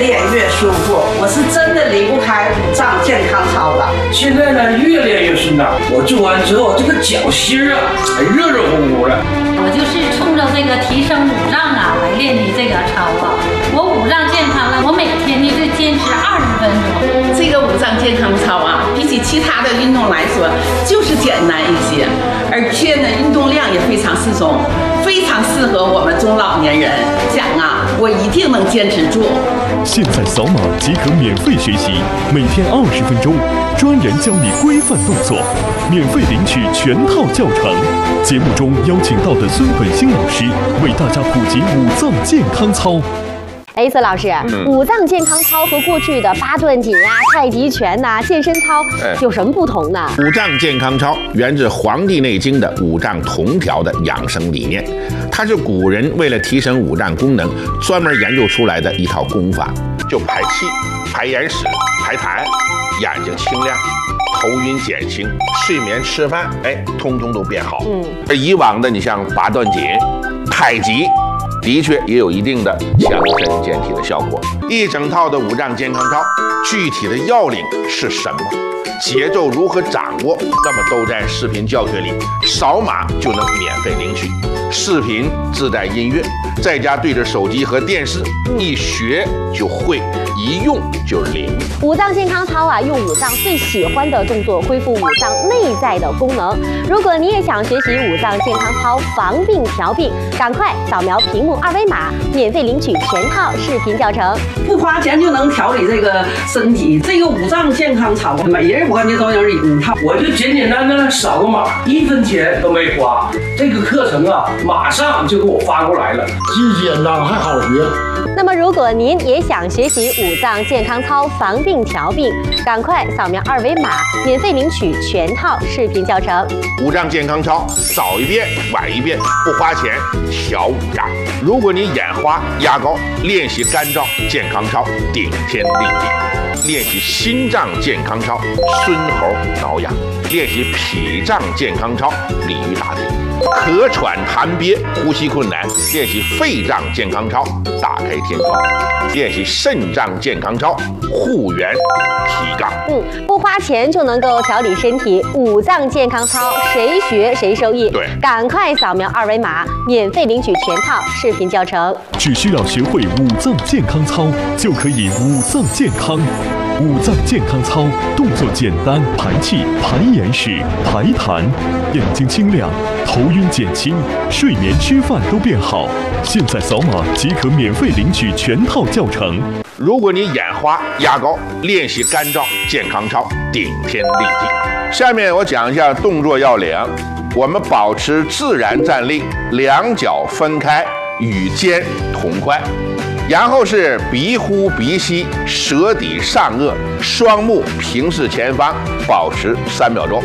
练越舒服，我是真的离不开五脏健康操的。 现在呢，越练越顺畅。我做完之后，这个脚心啊，还热热乎乎的。 我就是冲着这个提升五脏啊来练的这个操啊。我五脏健康了，我每天呢就坚持20分钟。 这个五脏健康操啊，比起其他的运动来说，就是简单一些，而且呢，运动量也非常适中，非常适合我们中老年人。讲啊，我一定能坚持住。 现在扫码即可免费学习，每天20分钟，专人教你规范动作，免费领取全套教程。节目中邀请到的孙本兴老师为大家普及五脏健康操。 孙老师，五脏健康操和过去的八段锦啊、太极拳呐、健身操有什么不同呢？ 五脏健康操源自《黄帝内经》的五脏同调的养生理念，它是古人为了提升五脏功能专门研究出来的一套功法，就排气、排眼屎、排痰，眼睛清亮，头晕减轻，睡眠吃饭，通通都变好。而以往的你像八段锦、太极，的确也有一定的强身健体的效果。一整套的五脏健康操，具体的要领是什么？节奏如何掌握？那么都在视频教学里，扫码就能免费领取。视频自带音乐，在家对着手机和电视，一学就会，一用就灵。 五脏健康操啊，用五脏最喜欢的动作恢复五脏内在的功能。如果你也想学习五脏健康操防病调病，赶快扫描屏幕2维码，免费领取全套视频教程， 不花钱就能调理这个身体。这个五脏健康操，每人我感觉都能领套。 我就简简单单扫个码，1分钱都没花。这个课程啊，马上就给我发过来了， 既简单还好学。 那么，如果您也想学习五脏健康操防病调病，赶快扫描2维码，免费领取全套视频教程。 五脏健康操，早一遍晚一遍，不花钱调五脏。如果你眼花压高，练习肝脏健康操，顶天立地；练习心脏健康操，孙猴挠痒；练习脾脏健康操，鲤鱼打挺；咳喘痰憋，呼吸困难，练习肺脏健康操，打开天窗；练习肾脏健康操，护元提杠。 不花钱就能够调理身体，五脏健康操谁学谁受益。 对， 赶快扫描2维码，免费领取全套视频教程。 只需要学会五脏健康操，就可以五脏健康。五脏健康操动作简单，排气、排眼屎、排痰，眼睛清亮，头晕减轻，睡眠吃饭都变好。现在扫码即可免费领取全套教程。 如果你眼花压高，练习肝脏健康操，顶天立地。下面我讲一下动作要领。我们保持自然站立，两脚分开，与肩同宽。然后是鼻呼鼻吸，舌抵上颚，双目平视前方，保持3秒钟。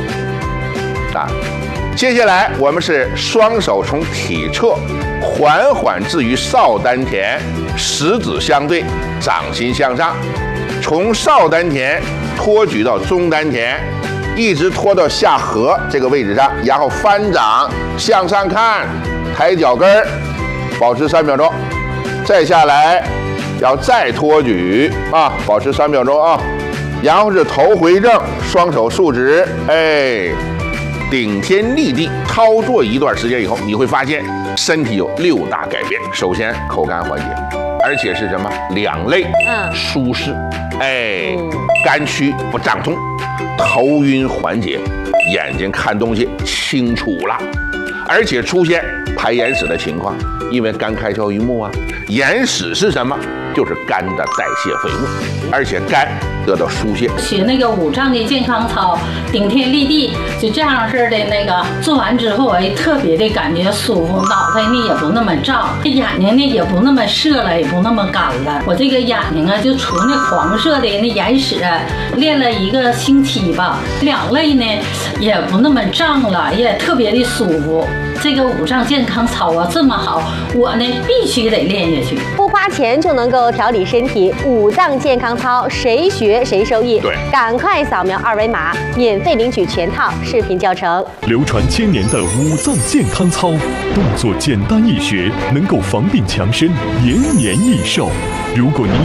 接下来我们是双手从体侧缓缓置于少丹田，食指相对，掌心向上，从少丹田托举到中丹田，一直拖到下颌这个位置上，然后翻掌向上看，抬脚跟儿，保持3秒钟。再下来，要再托举保持3秒钟啊。然后是头回正，双手竖直，顶天立地。操作一段时间以后，你会发现身体有6大改变。首先，口干缓解，而且是什么？两肋舒适，肝区不胀痛，头晕缓解，眼睛看东西清楚了，而且出现排眼屎的情况，因为肝开窍于目啊。眼屎是什么？就是肝的代谢废物，而且肝得到疏泄。 学那个五脏的健康操，顶天立地，就这样式的那个做完之后，我特别的感觉舒服，脑袋呢也不那么胀，眼睛呢也不那么涩了，也不那么干了。我这个眼睛啊，就除那黄色的那眼屎，练了1个星期吧，两肋呢也不那么胀了，也特别的舒服。这个五脏健康操啊这么好，我呢必须得练下去。 不花钱就能够调理身体，五脏健康操谁学谁受益。 对， 赶快扫描2维码，免费领取全套视频教程。 流传1000年的五脏健康操，动作简单易学，能够防病强身，延年益寿。如果您